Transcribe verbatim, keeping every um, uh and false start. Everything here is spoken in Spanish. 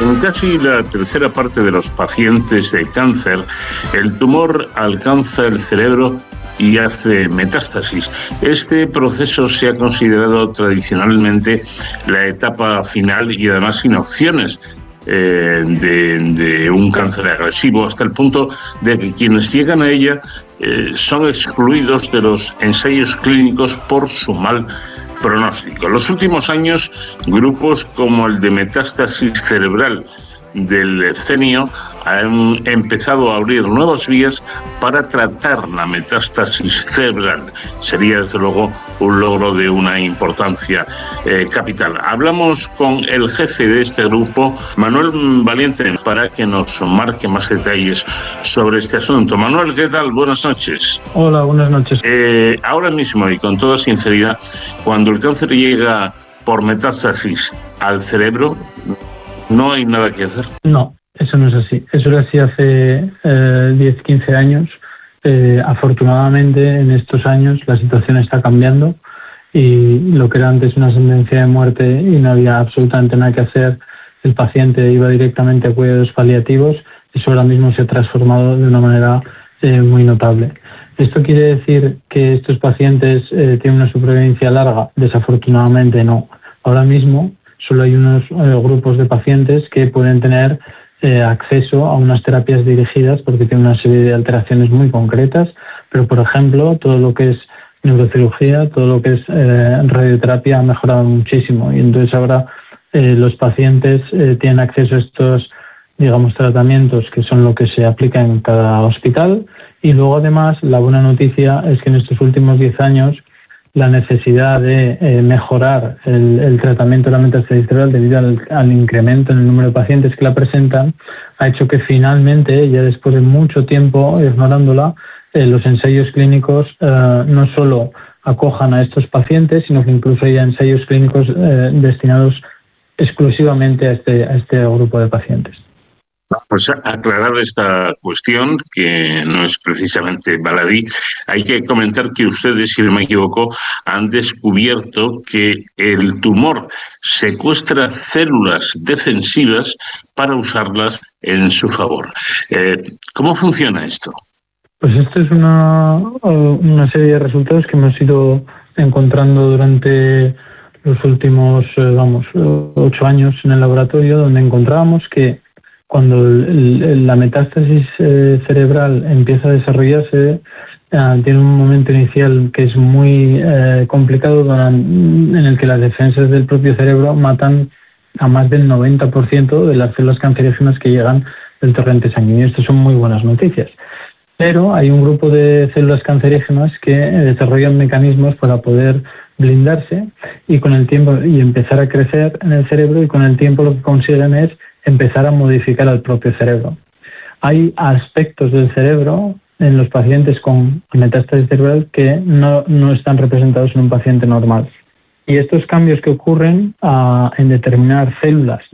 En casi la tercera parte de los pacientes de cáncer, el tumor alcanza el cerebro y hace metástasis. Este proceso se ha considerado tradicionalmente la etapa final y además sin opciones eh, de, de un cáncer agresivo, hasta el punto de que quienes llegan a ella eh, son excluidos de los ensayos clínicos por su mal pronóstico. En los últimos años, grupos como el de metástasis cerebral del CENIO han empezado a abrir nuevas vías para tratar la metástasis cerebral. Sería, desde luego, un logro de una importancia eh, capital. Hablamos con el jefe de este grupo, Manuel Valiente, para que nos marque más detalles sobre este asunto. Manuel, ¿qué tal? Buenas noches. Hola, buenas noches. Eh, ahora mismo, y con toda sinceridad, cuando el cáncer llega por metástasis al cerebro, ¿no hay nada que hacer? No, eso no es así. Eso era así hace eh, diez, quince años. Eh, afortunadamente, en estos años la situación está cambiando y lo que era antes una sentencia de muerte y no había absolutamente nada que hacer, el paciente iba directamente a cuidados paliativos, eso ahora mismo se ha transformado de una manera eh, muy notable. ¿Esto quiere decir que estos pacientes eh, tienen una supervivencia larga? Desafortunadamente no. Ahora mismo solo hay unos eh, grupos de pacientes que pueden tener eh, acceso a unas terapias dirigidas porque tienen una serie de alteraciones muy concretas, pero por ejemplo todo lo que es neurocirugía, todo lo que es eh, radioterapia ha mejorado muchísimo y entonces ahora eh, los pacientes eh, tienen acceso a estos, digamos, tratamientos que son lo que se aplica en cada hospital y luego además la buena noticia es que en estos últimos diez años la necesidad de eh, mejorar el, el tratamiento de la metástasis cerebral debido al, al incremento en el número de pacientes que la presentan ha hecho que finalmente, ya después de mucho tiempo ignorándola, eh, los ensayos clínicos eh, no solo acojan a estos pacientes, sino que incluso haya ensayos clínicos eh, destinados exclusivamente a este, a este grupo de pacientes. Pues aclarada esta cuestión, que no es precisamente baladí, hay que comentar que ustedes, si no me equivoco, han descubierto que el tumor secuestra células defensivas para usarlas en su favor. Eh, ¿Cómo funciona esto? Pues esto es una, una serie de resultados que hemos ido encontrando durante los últimos, vamos, ocho años en el laboratorio, donde encontrábamos que cuando el, el, la metástasis eh, cerebral empieza a desarrollarse, eh, tiene un momento inicial que es muy eh, complicado, en el que las defensas del propio cerebro matan a más del noventa por ciento de las células cancerígenas que llegan del torrente sanguíneo. Estas son muy buenas noticias. Pero hay un grupo de células cancerígenas que desarrollan mecanismos para poder blindarse y con el tiempo y empezar a crecer en el cerebro, y con el tiempo lo que consiguen es empezar a modificar al propio cerebro. Hay aspectos del cerebro en los pacientes con metástasis cerebral que no, no están representados en un paciente normal. Y estos cambios que ocurren uh, en determinadas células